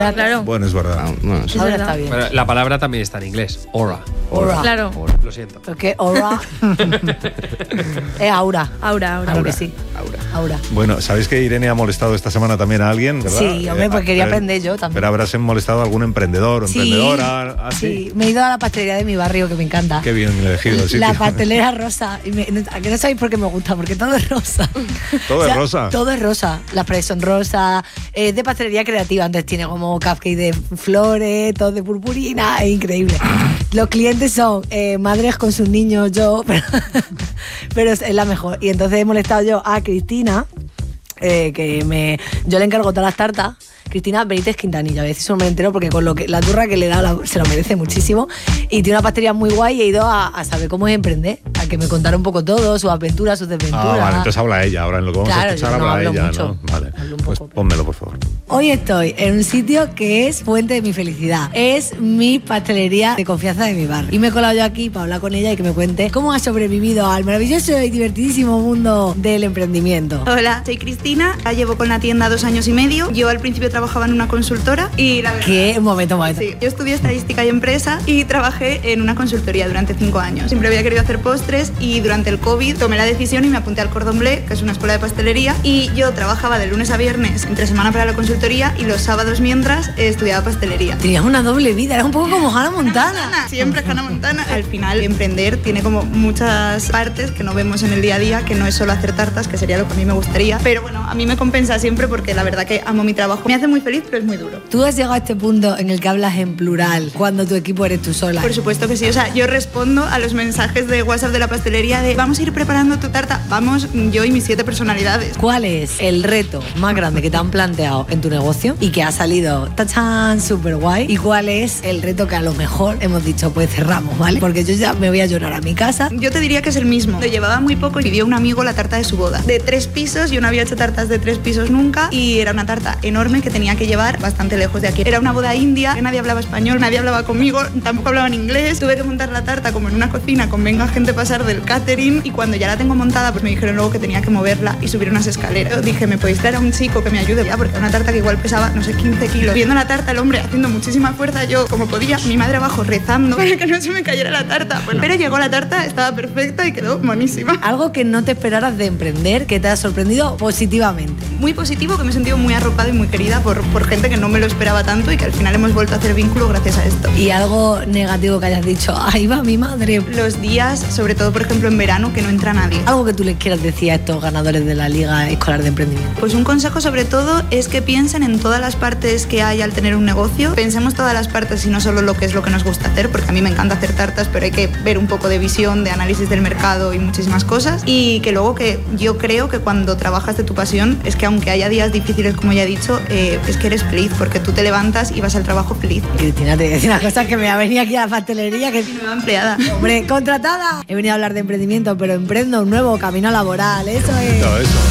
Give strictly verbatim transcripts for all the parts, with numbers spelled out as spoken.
Claro. Bueno, es verdad. Ah, bueno, sí. Ahora está bien. Bueno, la palabra también está en inglés. Aura. Aura. Claro. Aura. Lo siento. Porque aura es aura. Aura, aura. Claro que sí. Aura. Aura. Bueno, ¿sabéis que Irene ha molestado esta semana también a alguien, verdad? Sí, hombre, pues quería pero, aprender yo también. Pero habrás molestado a algún emprendedor o sí, emprendedora. ¿Ah, sí? sí, me he ido a la pastelería de mi barrio, que me encanta. Qué bien elegido el sitio. La pastelera rosa. Y me, ¿a qué no sabéis por qué me gusta? Porque todo es rosa. ¿Todo o sea, es rosa? Todo es rosa. Las paredes son rosas. Es de pastelería creativa. Antes tiene como cupcake de flores, todo de purpurina. Es increíble. Los clientes son eh, madres con sus niños, yo, pero, pero es la mejor. Y entonces he molestado yo a Cristina, eh, que me, yo le encargo todas las tartas. Cristina Benítez Quintanilla, a veces no me entero porque con lo que la turra que le da la, se lo merece muchísimo y tiene una pastelería muy guay y he ido a, a saber cómo es emprender, a que me contara un poco todo, sus aventuras, sus desventuras. Ah, vale, entonces habla ella, ahora en lo que vamos claro, a escuchar yo no habla hablo ella, mucho. ¿no? Vale, pues pónmelo, por favor. Hoy estoy en un sitio que es fuente de mi felicidad. Es mi pastelería de confianza de mi barrio. Y me he colado yo aquí para hablar con ella y que me cuente cómo ha sobrevivido al maravilloso y divertidísimo mundo del emprendimiento. Hola, soy Cristina, la llevo con la tienda dos años y medio. Yo al principio trabajaba en una consultora y la verdad... ¿Qué? Un momento, un momento. Sí, yo estudié estadística y empresa y trabajé en una consultoría durante cinco años. Siempre había querido hacer postres y durante el COVID tomé la decisión y me apunté al Cordon Bleu, que es una escuela de pastelería, y yo trabajaba de lunes a viernes entre semana para la consultoría y los sábados mientras eh, estudiaba pastelería. Tenías una doble vida, eras un poco como Hannah Montana. Montana. Siempre Hannah Montana. Al final, emprender tiene como muchas partes que no vemos en el día a día, que no es solo hacer tartas, que sería lo que a mí me gustaría. Pero bueno, a mí me compensa siempre porque la verdad que amo mi trabajo. Me hace muy feliz, pero es muy duro. ¿Tú has llegado a este punto en el que hablas en plural cuando tu equipo eres tú sola? Por supuesto que sí. O sea, yo respondo a los mensajes de WhatsApp de la pastelería de vamos a ir preparando tu tarta. Vamos, yo y mis siete personalidades. ¿Cuál es el reto más grande que te han planteado en tu negocio y que ha salido tachán, súper guay? ¿Y cuál es el reto que a lo mejor hemos dicho, pues cerramos, ¿vale? Porque yo ya me voy a llorar a mi casa. Yo te diría que es el mismo. Lo llevaba muy poco y pidió un amigo la tarta de su boda. De tres pisos, yo no había hecho tartas de tres pisos nunca y era una tarta enorme que tenía que llevar bastante lejos de aquí. Era una boda india, que nadie hablaba español, nadie hablaba conmigo, tampoco hablaban inglés. Tuve que montar la tarta como en una cocina con venga gente a pasar del catering y cuando ya la tengo montada pues me dijeron luego que tenía que moverla y subir unas escaleras. Yo dije, ¿me podéis traer a un chico que me ayude? Ya, porque era una tarta que igual pesaba, no sé, quince kilos. Viendo la tarta, el hombre haciendo muchísima fuerza, yo como podía, mi madre abajo rezando para que no se me cayera la tarta. Bueno, pero llegó la tarta, estaba perfecta y quedó monísima. Algo que no te esperaras de emprender, que te ha sorprendido positivamente. Muy positivo, que me he sentido muy arropada y muy querida por, por gente que no me lo esperaba tanto y que al final hemos vuelto a hacer vínculo gracias a esto. Y algo negativo que hayas dicho, ahí va mi madre. Los días, sobre todo por ejemplo en verano, que no entra nadie. Algo que tú les quieras decir a estos ganadores de la Liga Escolar de Emprendimiento. Pues un consejo sobre todo es que piensen en todas las partes que hay al tener un negocio. Pensemos todas las partes y no solo lo que es lo que nos gusta hacer, porque a mí me encanta hacer tartas, pero hay que ver un poco de visión, de análisis del mercado y muchísimas cosas. Y que luego que yo creo que cuando trabajas de tu pasión es que aunque haya días difíciles, como ya he dicho, eh, es que eres feliz, porque tú te levantas y vas al trabajo feliz. Cristina, te voy a decir una cosa, que me ha venido aquí a la pastelería, que nueva empleada. Hombre, contratada. He venido a hablar de emprendimiento, pero emprendo un nuevo camino laboral, eso es. No, eso.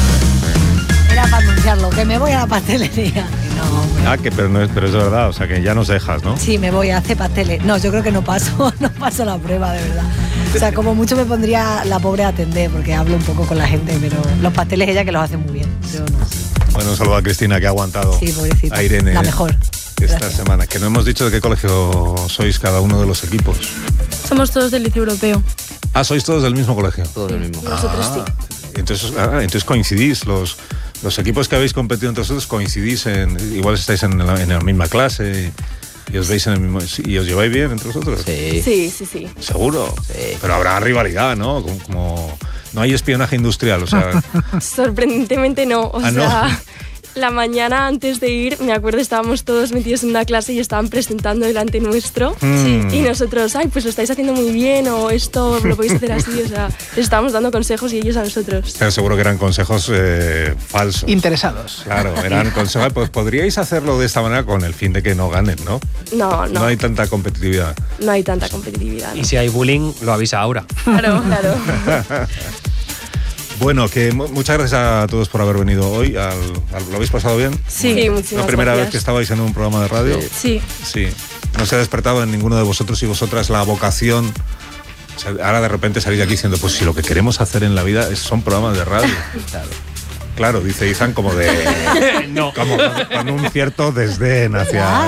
Era para anunciarlo, que me voy a la pastelería. No, hombre. Ah, que pero, no es, pero es de verdad, o sea que ya nos dejas, ¿no? Sí, me voy a hacer pasteles. No, yo creo que no paso, no paso la prueba, de verdad. O sea, como mucho me pondría la pobre a atender, porque hablo un poco con la gente, pero los pasteles ella que los hace muy bien. Yo no sé. Bueno, un saludo a Cristina, que ha aguantado. Sí, pobrecita. A Irene. La mejor. Esta Gracias. semana, que no hemos dicho de qué colegio sois cada uno de los equipos. Somos todos del Liceo Europeo. Ah, sois todos del mismo colegio. Todos el mismo. Nosotros Ah, sí. Entonces, ah, entonces coincidís, los, los equipos que habéis competido entre vosotros coincidís, en, igual estáis en la, en la misma clase y os veis en el mismo, y os lleváis bien entre vosotros. Sí. Sí, sí, sí. Seguro. Sí. Pero habrá rivalidad, ¿no? Como, como- no hay espionaje industrial, o sea, Sorprendentemente no. O Ah, ¿no? sea, la mañana antes de ir, me acuerdo, estábamos todos metidos en una clase y estaban presentando delante nuestro. Mm. Y nosotros, ay, pues lo estáis haciendo muy bien o esto lo podéis hacer así. O sea, les estábamos dando consejos y ellos a nosotros. pero seguro que eran consejos eh, falsos. Interesados. Claro, eran consejos, pues podríais hacerlo de esta manera con el fin de que no ganen, ¿no? No, no, No hay tanta competitividad. no hay tanta competitividad. ¿no? Y si hay bullying, lo avisa ahora. Claro, claro. Bueno, que mu- muchas gracias a todos por haber venido hoy. Al, al- ¿Lo habéis pasado bien? Sí, ¿La muchísimas primera gracias. vez que estabais en un programa de radio? Sí. Sí. ¿No se ha despertado en ninguno de vosotros y vosotras la vocación? O sea, ahora de repente salís de aquí diciendo, pues si lo que queremos hacer en la vida es, son programas de radio. Claro. Claro, dice Izan como de... No. Como con, con un cierto desdén hacia...